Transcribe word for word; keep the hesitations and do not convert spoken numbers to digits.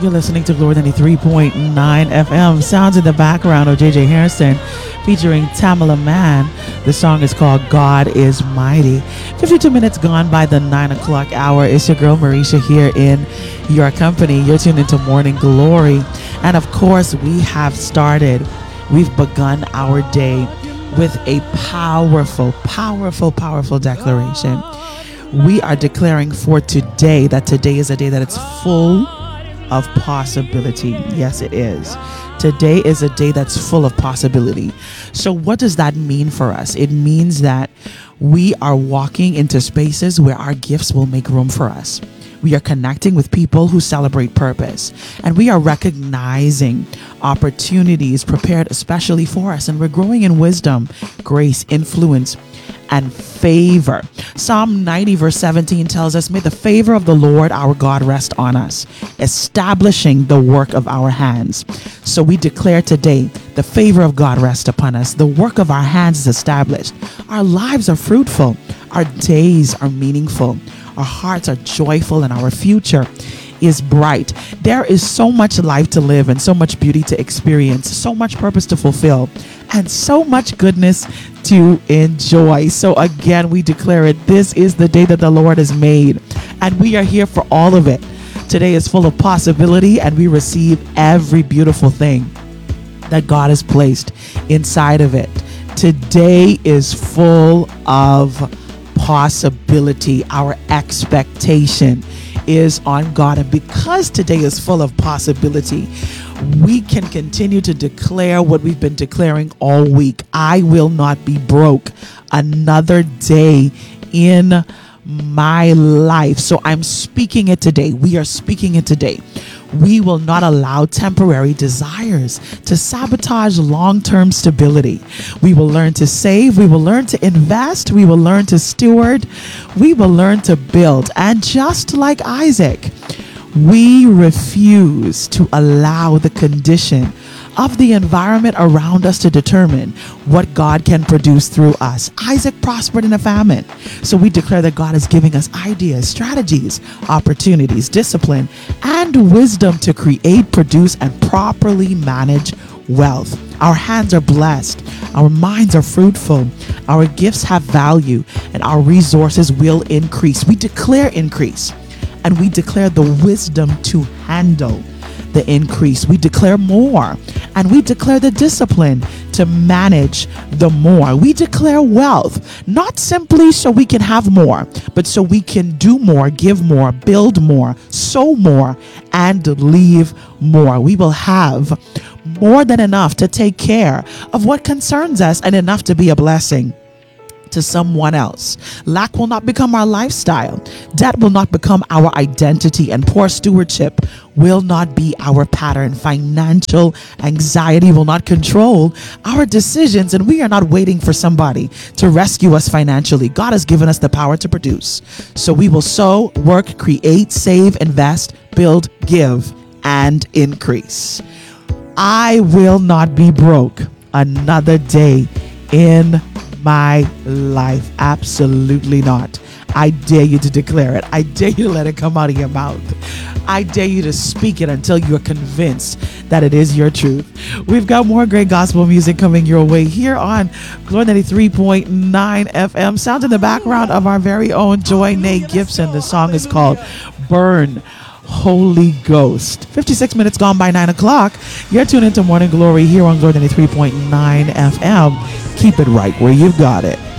You're listening to Glory ninety-three point nine F M. Sounds in the background of J J Harrison featuring Tamala Mann. The song is called God is Mighty. fifty-two minutes gone by the nine o'clock hour. It's your girl Marisha here in your company. You're tuned into Morning Glory. And of course, we have started, we've begun our day with a powerful, powerful, powerful declaration. We are declaring for today that today is a day that it's full of possibility. Yes, it is. Today is a day that's full of possibility. So what does that mean for us? It means that we are walking into spaces where our gifts will make room for us. We are connecting with people who celebrate purpose, and we are recognizing opportunities prepared especially for us, and we're growing in wisdom, grace, influence, and favor. Psalm ninety verse seventeen tells us, may the favor of the Lord our God rest on us, establishing the work of our hands. So we declare today, the favor of God rest upon us. The work of our hands is established. Our lives are fruitful. Our days are meaningful. Our hearts are joyful, and our future is bright. There is so much life to live and so much beauty to experience, so much purpose to fulfill, and so much goodness to enjoy. So again, we declare it. This is the day that the Lord has made, and we are here for all of it. Today is full of possibility, and we receive every beautiful thing that God has placed inside of it. Today is full of possibility. Our expectation is on God, and because today is full of possibility, we can continue to declare what we've been declaring all week. I will not be broke another day in my life. So I'm speaking it today. We are speaking it today. We will not allow temporary desires to sabotage long-term stability. We will learn to save. We will learn to invest. We will learn to steward. We will learn to build. And just like Isaac, we refuse to allow the condition of the environment around us to determine what God can produce through us. Isaac prospered in a famine. So we declare that God is giving us ideas, strategies, opportunities, discipline, and wisdom to create, produce, and properly manage wealth. Our hands are blessed. Our minds are fruitful. Our gifts have value, and our resources will increase. We declare increase, and we declare the wisdom to handle the increase. We declare more, and we declare the discipline to manage the more. We declare wealth, not simply so we can have more, but so we can do more, give more, build more, sow more, and leave more. We will have more than enough to take care of what concerns us, and enough to be a blessing to someone else. Lack will not become our lifestyle. Debt will not become our identity, and poor stewardship will not be our pattern. Financial anxiety will not control our decisions, and we are not waiting for somebody to rescue us financially. God has given us the power to produce. So we will sow, work, create, save, invest, build, give, and increase. I will not be broke another day in my life. Absolutely not. I dare you to declare it. I dare you to let it come out of your mouth. I dare you to speak it until you're convinced that it is your truth. We've got more great gospel music coming your way here on Glory ninety-three point nine F M. Sound in the background of our very own Joy Nay Gibson. The song is called Burn, Holy Ghost. fifty-six minutes gone by nine o'clock. You're tuned into Morning Glory here on Glory ninety-three point nine F M. Keep it right where you've got it.